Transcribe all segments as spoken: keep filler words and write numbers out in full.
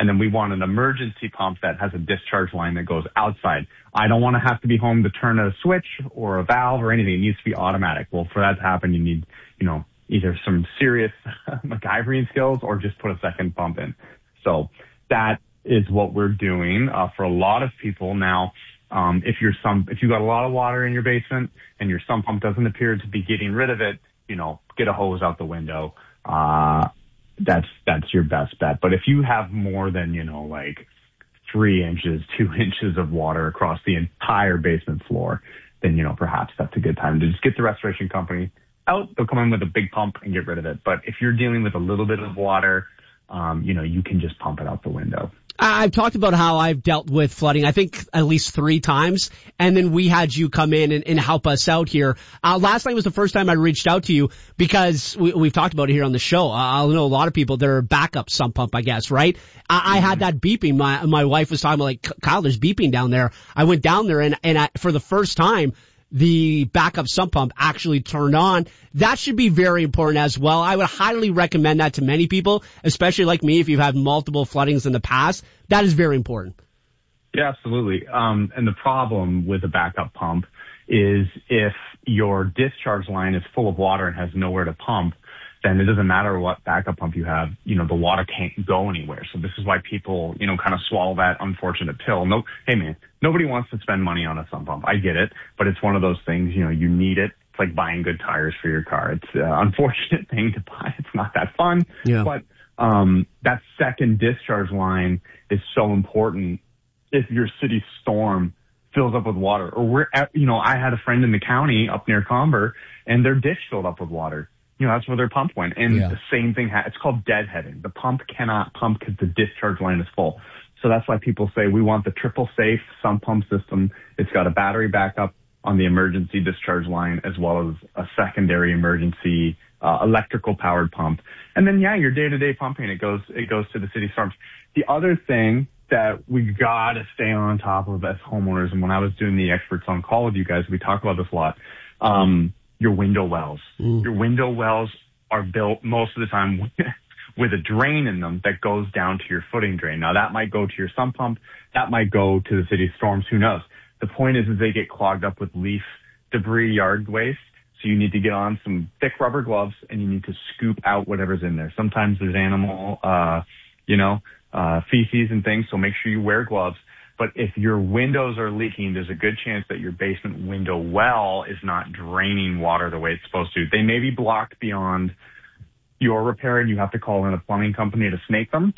And then we want an emergency pump that has a discharge line that goes outside. I don't want to have to be home to turn a switch or a valve or anything. It needs to be automatic. Well, for that to happen, you need, you know, either some serious MacGyvering skills or just put a second pump in. So that is what we're doing uh, for a lot of people now. Um, if you're some, if you got a lot of water in your basement and your sump pump doesn't appear to be getting rid of it, you know, get a hose out the window. Uh, that's, that's your best bet. But if you have more than, you know, like three inches, two inches of water across the entire basement floor, then, you know, perhaps that's a good time to just get the restoration company out. They'll come in with a big pump and get rid of it. But if you're dealing with a little bit of water, um, you know, you can just pump it out the window. I've talked about how I've dealt with flooding, I think at least three times, and then we had you come in and, and help us out here. Uh, last night was the first time I reached out to you because we, we've talked about it here on the show. Uh, I know a lot of people, they're backup sump pump, I guess, right? I, mm-hmm. I had that beeping. My my wife was talking about, like, Kyle, there's beeping down there. I went down there and, and I, for the first time, the backup sump pump actually turned on. That should be very important as well. I would highly recommend that to many people, especially like me, if you've had multiple floodings in the past. That is very important. Yeah, absolutely. Um, and the problem with a backup pump is if your discharge line is full of water and has nowhere to pump, then it doesn't matter what backup pump you have, you know, the water can't go anywhere. So this is why people, you know, kind of swallow that unfortunate pill. No, hey man, nobody wants to spend money on a sump pump. I get it, but it's one of those things, you know, you need it. It's like buying good tires for your car. It's an unfortunate thing to buy. It's not that fun, yeah. but, um, that second discharge line is so important. If your city storm fills up with water, or we're at, you know, I had a friend in the county up near Comber and their ditch filled up with water. You know, that's where their pump went. And yeah. the same thing, ha- it's called deadheading. The pump cannot pump because the discharge line is full. So that's why people say we want the triple safe sump pump system. It's got a battery backup on the emergency discharge line as well as a secondary emergency uh, electrical powered pump. And then, yeah, your day-to-day pumping, it goes, it goes to the city storms. The other thing that we got to stay on top of as homeowners, and when I was doing the experts on call with you guys, we talk about this a lot. Um, Your window wells. Mm. Your window wells are built most of the time with a drain in them that goes down to your footing drain. Now that might go to your sump pump. That might go to the city storms. Who knows? The point is, is they get clogged up with leaf debris, yard waste. So you need to get on some thick rubber gloves and you need to scoop out whatever's in there. Sometimes there's animal, uh, you know, uh, feces and things. So make sure you wear gloves. But if your windows are leaking, there's a good chance that your basement window well is not draining water the way it's supposed to. They may be blocked beyond your repair and you have to call in a plumbing company to snake them.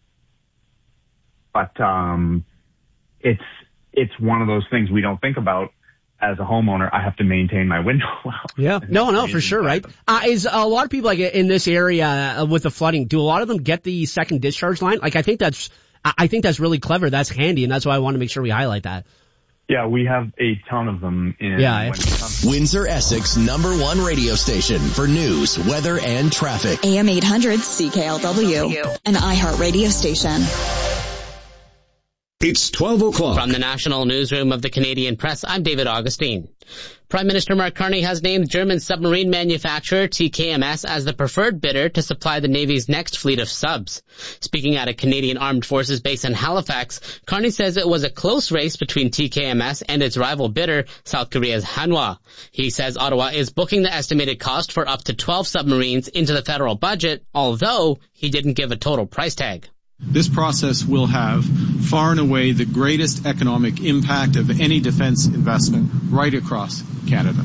But um, it's it's one of those things we don't think about. As a homeowner, I have to maintain my window well. Yeah, no, no, for sure, right? Uh, is a lot of people like in this area uh, with the flooding, do a lot of them get the second discharge line? Like, I think that's I think that's really clever. That's handy, and that's why I want to make sure we highlight that. Yeah, we have a ton of them in yeah, Windsor, Essex, number one radio station for news, weather, and traffic. A M eight hundred C K L W, an iHeart radio station. It's twelve o'clock. From the National Newsroom of the Canadian Press, I'm David Augustine. Prime Minister Mark Carney has named German submarine manufacturer T K M S as the preferred bidder to supply the Navy's next fleet of subs. Speaking at a Canadian Armed Forces base in Halifax, Carney says it was a close race between T K M S and its rival bidder, South Korea's Hanwha. He says Ottawa is booking the estimated cost for up to twelve submarines into the federal budget, although he didn't give a total price tag. This process will have far and away the greatest economic impact of any defense investment right across Canada.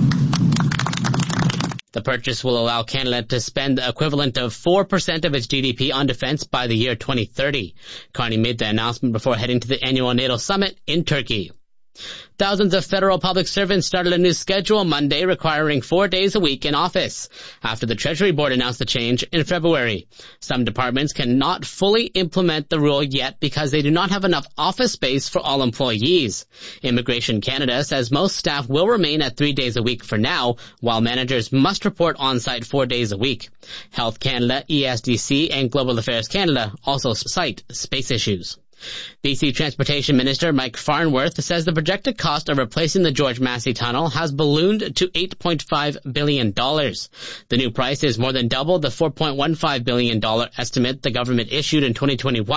The purchase will allow Canada to spend the equivalent of four percent of its G D P on defense by the year twenty thirty. Carney made the announcement before heading to the annual NATO summit in Turkey. Thousands of federal public servants started a new schedule Monday requiring four days a week in office after the Treasury Board announced the change in February. Some departments cannot fully implement the rule yet because they do not have enough office space for all employees. Immigration Canada says most staff will remain at three days a week for now, while managers must report on-site four days a week. Health Canada, E S D C, and Global Affairs Canada also cite space issues. B C Transportation Minister Mike Farnworth says the projected cost of replacing the George Massey Tunnel has ballooned to eight point five billion dollars. The new price is more than double the four point one five billion dollars estimate the government issued in twenty twenty-one.